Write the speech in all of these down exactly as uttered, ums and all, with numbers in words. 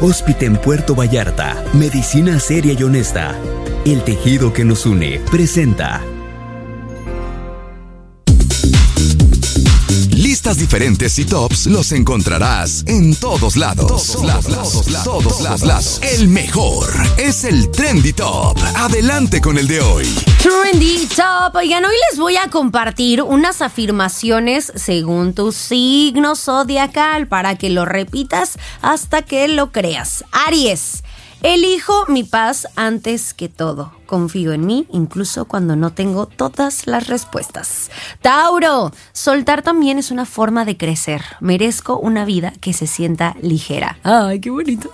Hospiten Puerto Vallarta, medicina seria y honesta. El tejido que nos une presenta. Listas diferentes y tops los encontrarás en todos lados. Todos lados, lados, lados, todos lados. El mejor es el Trendy Top. Adelante con el de hoy. Trendy Top. Oigan, hoy les voy a compartir unas afirmaciones según tu signo zodiacal para que lo repitas hasta que lo creas. Aries. Elijo mi paz antes que todo. Confío en mí, incluso cuando no tengo todas las respuestas. Tauro, soltar también es una forma de crecer. Merezco una vida que se sienta ligera. ¡Ay, qué bonito!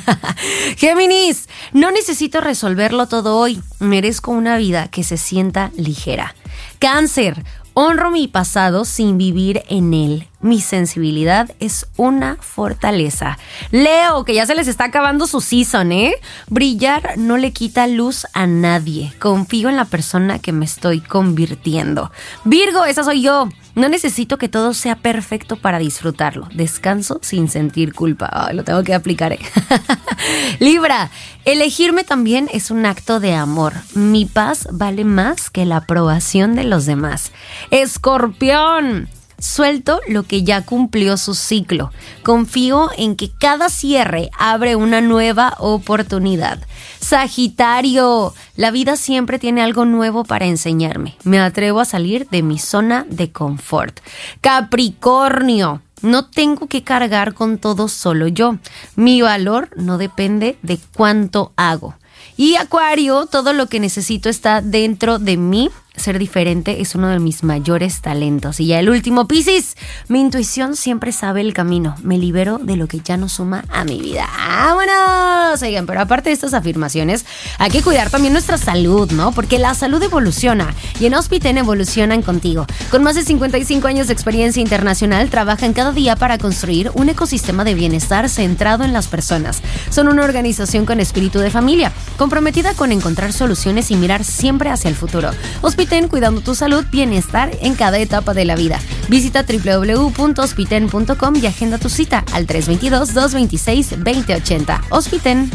Géminis, no necesito resolverlo todo hoy. Merezco una vida que se sienta ligera. Cáncer, honro mi pasado sin vivir en él. Mi sensibilidad es una fortaleza. Leo, que ya se les está acabando su season, ¿eh? Brillar no le quita luz a nadie. Confío en la persona que me estoy convirtiendo. Virgo, esa soy yo. No necesito que todo sea perfecto para disfrutarlo. Descanso sin sentir culpa. Ay, lo tengo que aplicar, ¿eh? Libra, elegirme también es un acto de amor. Mi paz vale más que la aprobación de los demás. Escorpión, suelto lo que ya cumplió su ciclo. Confío en que cada cierre abre una nueva oportunidad. Sagitario, la vida siempre tiene algo nuevo para enseñarme. Me atrevo a salir de mi zona de confort. Capricornio, no tengo que cargar con todo solo yo. Mi valor no depende de cuánto hago. Y Acuario, todo lo que necesito está dentro de mí. Ser diferente es uno de mis mayores talentos. Y ya el último, Piscis, mi intuición siempre sabe el camino. Me libero de lo que ya no suma a mi vida. ¡Vámonos! Oigan, pero aparte de estas afirmaciones, hay que cuidar también nuestra salud, ¿no? Porque la salud evoluciona y en Hospiten evolucionan contigo. Con más de cincuenta y cinco años de experiencia internacional, trabajan cada día para construir un ecosistema de bienestar centrado en las personas. Son una organización con espíritu de familia, comprometida con encontrar soluciones y mirar siempre hacia el futuro. Hospiten, cuidando tu salud, bienestar en cada etapa de la vida. Visita doble u doble u doble u punto hospiten punto com y agenda tu cita al tres dos dos, dos dos seis, dos cero ocho cero. Hospiten.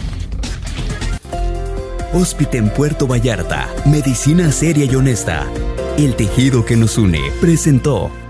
Hospiten Puerto Vallarta, medicina seria y honesta. El tejido que nos une presentó.